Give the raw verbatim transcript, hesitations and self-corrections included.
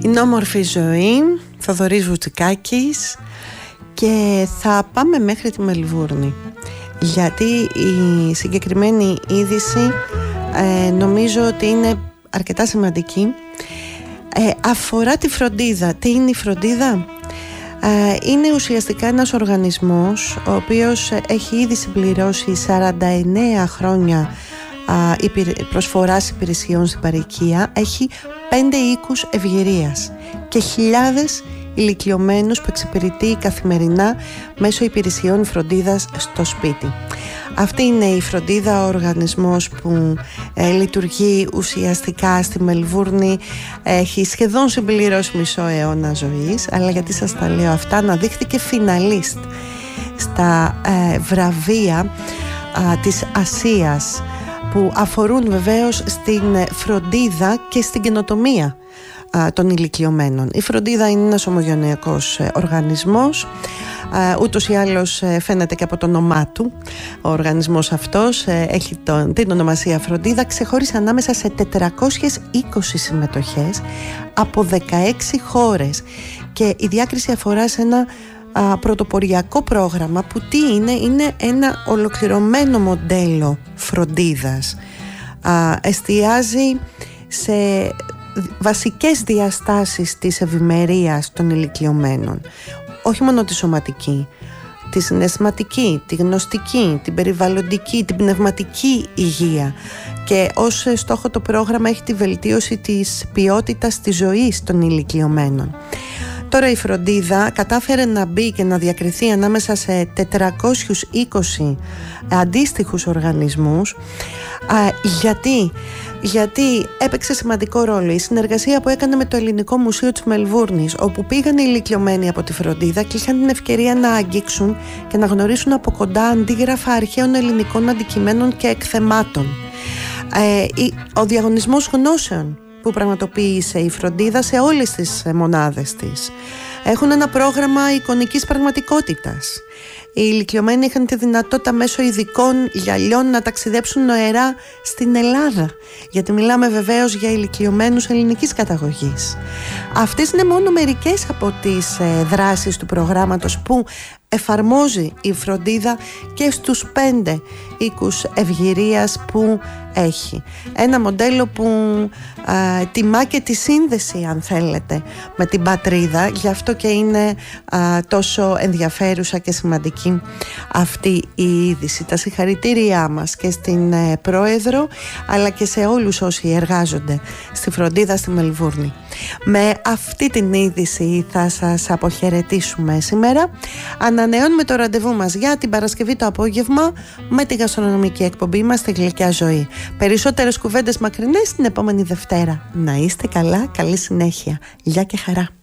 Είναι όμορφη ζωή, Θοδωρής Βουτσικάκης, και θα πάμε μέχρι τη Μελβούρνη, γιατί η συγκεκριμένη είδηση ε, νομίζω ότι είναι αρκετά σημαντική. ε, Αφορά τη φροντίδα. Τι είναι η φροντίδα? Ε, είναι ουσιαστικά ένας οργανισμός ο οποίος έχει ήδη συμπληρώσει σαράντα εννέα χρόνια προσφοράς υπηρεσιών στην παροικία. Έχει πέντε οίκους ευγυρίας και χιλιάδες ηλικιωμένους που εξυπηρετεί καθημερινά μέσω υπηρεσιών φροντίδας στο σπίτι. Αυτή είναι η φροντίδα, ο οργανισμός που ε, λειτουργεί ουσιαστικά στη Μελβούρνη. Έχει σχεδόν συμπληρώσει μισό αιώνα ζωής, αλλά γιατί σας τα λέω αυτά, αναδείχθηκε φιναλίστ στα ε, βραβεία ε, της Ασίας, που αφορούν βεβαίως στην φροντίδα και στην καινοτομία α, των ηλικιωμένων. Η φροντίδα είναι ένας ομογενειακός ε, οργανισμός, α, ούτως ή άλλως ε, φαίνεται και από το όνομά του. Ο οργανισμός αυτός ε, έχει τον, την ονομασία φροντίδα. Ξεχώρισε ανάμεσα σε τετρακόσιες είκοσι συμμετοχές από δεκαέξι χώρες, και η διάκριση αφορά σε ένα α, πρωτοποριακό πρόγραμμα που τι είναι? Είναι ένα ολοκληρωμένο μοντέλο φροντίδας. Α, εστιάζει σε βασικές διαστάσεις της ευημερίας των ηλικιωμένων, όχι μόνο τη σωματική, τη συναισθηματική, τη γνωστική, την περιβαλλοντική, την πνευματική υγεία, και ως στόχο το πρόγραμμα έχει τη βελτίωση της ποιότητας της ζωής των ηλικιωμένων. Τώρα η φροντίδα κατάφερε να μπει και να διακριθεί ανάμεσα σε τετρακόσιους είκοσι αντίστοιχους οργανισμούς. Α, γιατί? γιατί έπαιξε σημαντικό ρόλο η συνεργασία που έκανε με το Ελληνικό Μουσείο της Μελβούρνης, όπου πήγαν οι ηλικιωμένοι από τη φροντίδα και είχαν την ευκαιρία να αγγίξουν και να γνωρίσουν από κοντά αντίγραφα αρχαίων ελληνικών αντικειμένων και εκθεμάτων. Ε, ο διαγωνισμός γνώσεων που πραγματοποίησε η φροντίδα σε όλες τις μονάδες της έχουν ένα πρόγραμμα εικονικής πραγματικότητας. Οι ηλικιωμένοι είχαν τη δυνατότητα μέσω ειδικών γυαλιών να ταξιδέψουν νοερά στην Ελλάδα, γιατί μιλάμε βεβαίως για ηλικιωμένους ελληνικής καταγωγής. Αυτές είναι μόνο μερικές από τις ε, δράσεις του προγράμματος που εφαρμόζει η φροντίδα και στους πέντε οίκους ευγυρίας που έχει. Ένα μοντέλο που α, τιμά και τη σύνδεση, αν θέλετε, με την πατρίδα. Γι' αυτό και είναι α, τόσο ενδιαφέρουσα και σημαντική αυτή η είδηση. Τα συγχαρητήριά μας και στην ε, Πρόεδρο, αλλά και σε όλους όσοι εργάζονται στη φροντίδα στη Μελβούρνη. Με αυτή την είδηση θα σας αποχαιρετήσουμε σήμερα. Ανανεώνουμε το ραντεβού μας για την Παρασκευή το απόγευμα με τη γαστρονομική εκπομπή μας, τη Γλυκιά Ζωή. Περισσότερες κουβέντες μακρινές την επόμενη Δευτέρα. Να είστε καλά, καλή συνέχεια. Γεια και χαρά.